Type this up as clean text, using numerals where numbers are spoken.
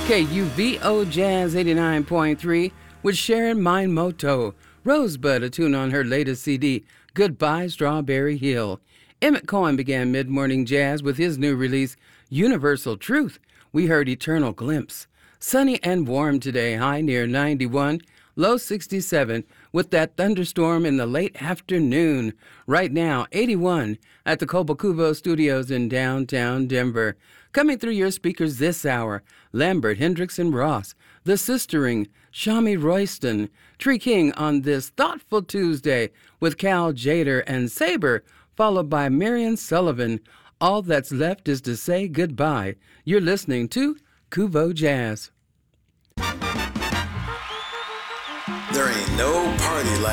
KUVO Jazz 89.3 with Sharon Mindmoto. Rosebud, a tune on her latest CD, Goodbye Strawberry Hill. Emmett Cohen began mid-morning jazz with his new release, Universal Truth. We heard Eternal Glimpse. Sunny and warm today, high near 91, low 67, with that thunderstorm in the late afternoon. Right now, 81 at the Cobo Studios in downtown Denver. Coming through your speakers this hour, Lambert, Hendricks, and Ross, The Sistering, Shami Royston, Tree King on this thoughtful Tuesday with Cal Jader and Saber, followed by Marion Sullivan. All that's left is to say goodbye. You're listening to Kuvo Jazz. There ain't no party like